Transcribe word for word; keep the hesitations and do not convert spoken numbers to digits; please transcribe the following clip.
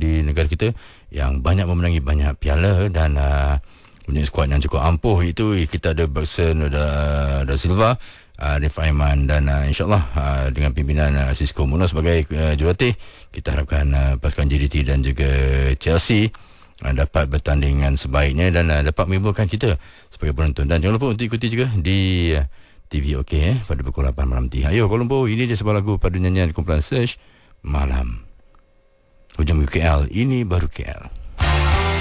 di negara kita yang banyak memenangi banyak piala dan uh, punya skuad yang cukup ampuh. Itu kita ada Bergson, ada, ada Silva, Arif Aiman dan uh, insyaAllah uh, dengan pimpinan uh, Xisco Munoz sebagai uh, jurulatih, kita harapkan uh, pasukan J D T dan juga Chelsea uh, dapat bertanding dengan sebaiknya dan uh, dapat menghiburkan kita sebagai penonton. Dan jangan lupa untuk ikuti juga di uh, T V OK eh, pada pukul lapan malam nanti. Ayo Kuala Lumpur, ini dia sebuah lagu pada nyanyian kumpulan Search Malam. Hujung K L, ini baru K L.